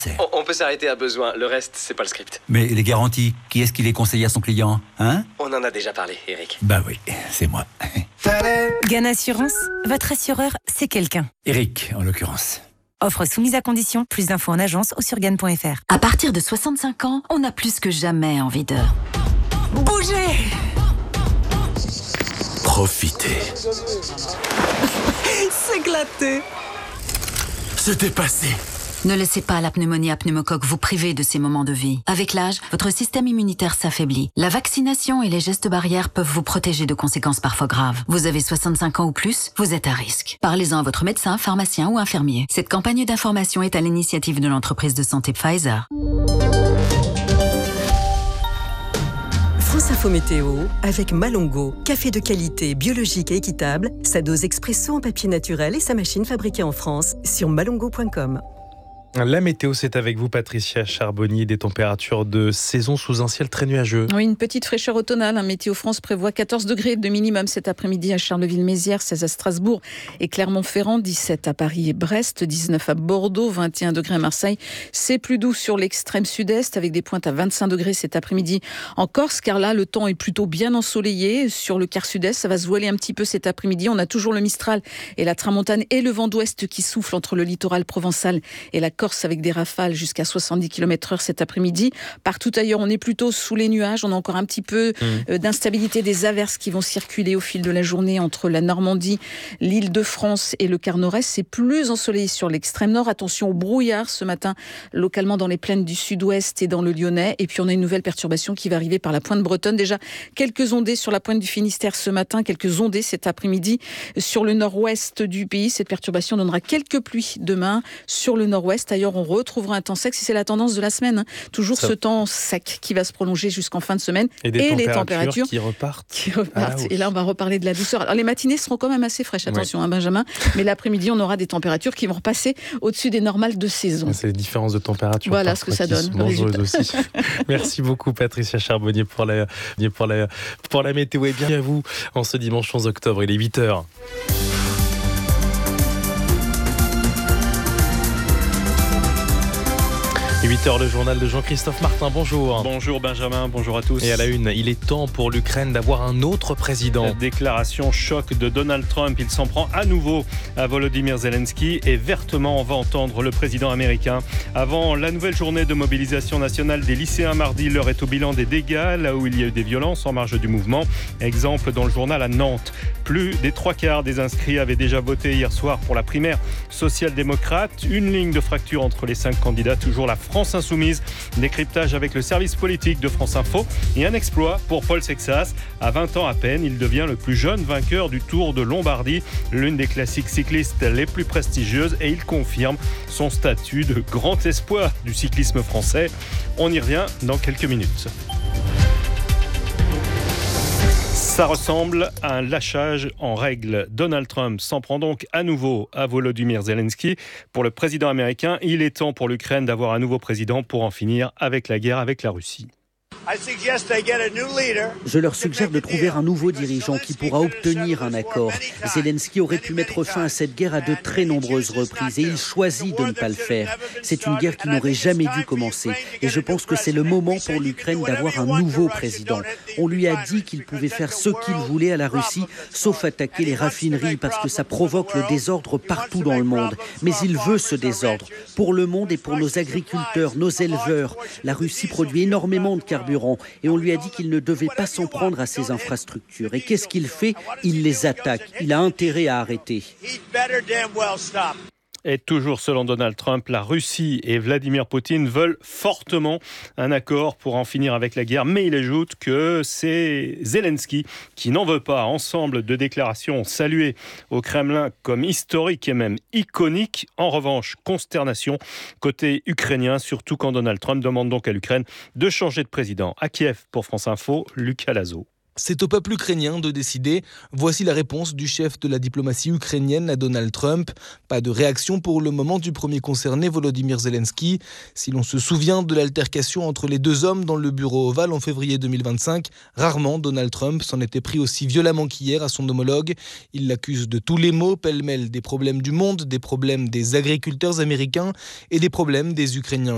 On peut s'arrêter à besoin, le reste, c'est pas le script. Mais les garanties, qui est-ce qui les conseille à son client, hein? On en a déjà parlé, Eric. Bah oui, c'est moi. GAN Assurance, votre assureur, c'est quelqu'un. Eric, en l'occurrence. Offre soumise à condition, plus d'infos en agence ou sur GAN.fr. À partir de 65 ans, on a plus que jamais envie de bouger. Profitez. S'éclater. Se dépasser. Ne laissez pas la pneumonie à pneumocoque vous priver de ces moments de vie. Avec l'âge, votre système immunitaire s'affaiblit. La vaccination et les gestes barrières peuvent vous protéger de conséquences parfois graves. Vous avez 65 ans ou plus, vous êtes à risque. Parlez-en à votre médecin, pharmacien ou infirmier. Cette campagne d'information est à l'initiative de l'entreprise de santé Pfizer. France Info Météo avec Malongo, café de qualité, biologique et équitable, sa dose expresso en papier naturel et sa machine fabriquée en France sur malongo.com. La météo, c'est avec vous, Patricia Charbonnier, des températures de saison sous un ciel très nuageux. Oui, une petite fraîcheur automnale. Météo France prévoit 14 degrés de minimum cet après-midi à Charleville-Mézières, 16 à Strasbourg et Clermont-Ferrand, 17 à Paris et Brest, 19 à Bordeaux, 21 degrés à Marseille. C'est plus doux sur l'extrême sud-est avec des pointes à 25 degrés cet après-midi en Corse, car là, le temps est plutôt bien ensoleillé. Sur le quart sud-est, ça va se voiler un petit peu cet après-midi. On a toujours le Mistral et la Tramontane et le vent d'ouest qui souffle entre le littoral provençal et la Corse avec des rafales jusqu'à 70 km/h cet après-midi. Partout ailleurs, on est plutôt sous les nuages. On a encore un petit peu d'instabilité, des averses qui vont circuler au fil de la journée entre la Normandie, l'Île-de-France et le quart nord-est. C'est plus ensoleillé sur l'extrême nord. Attention au brouillard ce matin, localement dans les plaines du sud-ouest et dans le Lyonnais. Et puis on a une nouvelle perturbation qui va arriver par la pointe bretonne. Déjà, quelques ondées sur la pointe du Finistère ce matin, quelques ondées cet après-midi sur le nord-ouest du pays. Cette perturbation donnera quelques pluies demain sur le nord-ouest. Ailleurs, on retrouvera un temps sec, si c'est la tendance de la semaine. Toujours ce temps sec qui va se prolonger jusqu'en fin de semaine. Et les températures qui repartent. Et là, on va reparler de la douceur. Alors, les matinées seront quand même assez fraîches, attention, Benjamin. Mais l'après-midi, on aura des températures qui vont repasser au-dessus des normales de saison. C'est les différences de température. Voilà ce que ça donne. Aussi. Merci beaucoup, Patricia Charbonnier, pour la météo. Et bien à vous, en ce dimanche 11 octobre, il est 8h. 8h, le journal de Jean-Christophe Martin. Bonjour. Bonjour Benjamin, bonjour à tous. Et à la une, il est temps pour l'Ukraine d'avoir un autre président. La déclaration choc de Donald Trump. Il s'en prend à nouveau à Volodymyr Zelensky et vertement on va entendre le président américain. Avant la nouvelle journée de mobilisation nationale des lycéens mardi, l'heure est au bilan des dégâts, là où il y a eu des violences en marge du mouvement. Exemple dans le journal à Nantes. Plus des 3/4 des inscrits avaient déjà voté hier soir pour la primaire social-démocrate. Une ligne de fracture entre les 5 candidats, toujours la France Insoumise. Décryptage avec le service politique de France Info et un exploit pour Paul Sexas. À 20 ans à peine, il devient le plus jeune vainqueur du Tour de Lombardie, l'une des classiques cyclistes les plus prestigieuses, et il confirme son statut de grand espoir du cyclisme français. On y revient dans quelques minutes. Ça ressemble à un lâchage en règle. Donald Trump s'en prend donc à nouveau à Volodymyr Zelensky. Pour le président américain, il est temps pour l'Ukraine d'avoir un nouveau président pour en finir avec la guerre avec la Russie. Je leur suggère de trouver un nouveau dirigeant qui pourra obtenir un accord. Zelensky aurait pu mettre fin à cette guerre à de très nombreuses reprises et il choisit de ne pas le faire. C'est une guerre qui n'aurait jamais dû commencer et je pense que c'est le moment pour l'Ukraine d'avoir un nouveau président. On lui a dit qu'il pouvait faire ce qu'il voulait à la Russie, sauf attaquer les raffineries parce que ça provoque le désordre partout dans le monde. Mais il veut ce désordre pour le monde et pour nos agriculteurs, nos éleveurs. La Russie produit énormément de carburant et on lui a dit qu'il ne devait pas s'en prendre à ses infrastructures. Et qu'est-ce qu'il fait ? Il les attaque. Il a intérêt à arrêter. Et toujours selon Donald Trump, la Russie et Vladimir Poutine veulent fortement un accord pour en finir avec la guerre. Mais il ajoute que c'est Zelensky qui n'en veut pas. Ensemble de déclarations saluées au Kremlin comme historiques et même iconiques. En revanche, consternation côté ukrainien, surtout quand Donald Trump demande donc à l'Ukraine de changer de président. À Kiev, pour France Info, Lucas Lazo. C'est au peuple ukrainien de décider. Voici la réponse du chef de la diplomatie ukrainienne à Donald Trump. Pas de réaction pour le moment du premier concerné, Volodymyr Zelensky. Si l'on se souvient de l'altercation entre les deux hommes dans le bureau ovale en février 2025, rarement Donald Trump s'en était pris aussi violemment qu'hier à son homologue. Il l'accuse de tous les maux, pêle-mêle des problèmes du monde, des problèmes des agriculteurs américains et des problèmes des Ukrainiens